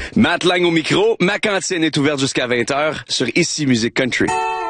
Matt Lang au micro, ma cantine est ouverte jusqu'à 20h sur Ici Musique Country.